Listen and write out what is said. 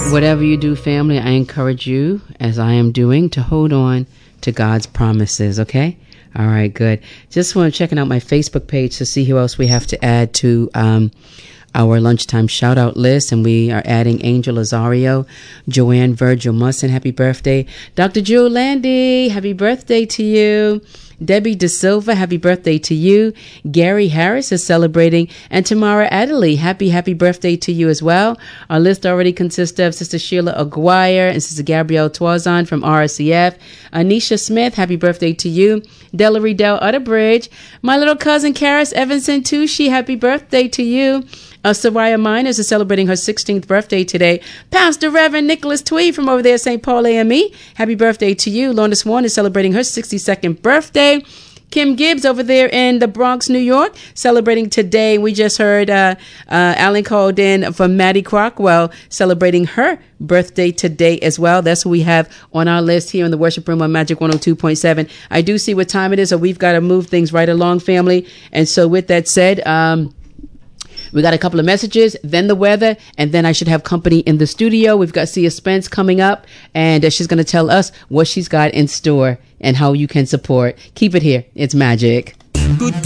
Whatever you do, family, I encourage you, as I am doing, to hold on to God's promises, okay? All right, good. Just want to checking out my Facebook page to see who else we have to add to our lunchtime shout-out list, and we are adding Angel Azario, Joanne Virgil Musson, happy birthday. Dr. Jewel Landy, happy birthday to you. Debbie De Silva, happy birthday to you. Gary Harris is celebrating. And Tamara Adderley, happy birthday to you as well. Our list already consists of Sister Sheila Aguirre and Sister Gabrielle Toison from RCF. Anisha Smith, happy birthday to you. Della Riddell Utterbridge. My little cousin Karis Evanson Tucci, happy birthday to you. Soraya Miners is celebrating her 16th birthday today. Pastor Reverend Nicholas Tweed from over there, St. Paul AME. Happy birthday to you. Lorna Swan is celebrating her 62nd birthday. Kim Gibbs over there in the Bronx, New York, celebrating today. We just heard Alan called in from Maddie Crockwell celebrating her birthday today as well. That's what we have on our list here in the worship room on Magic 102.7. I do see what time it is, so we've got to move things right along, family. And so with that said, we got a couple of messages, then the weather, and then I should have company in the studio. We've got Sia Spence coming up, and she's going to tell us what she's got in store and how you can support. Keep it here. It's magic. Good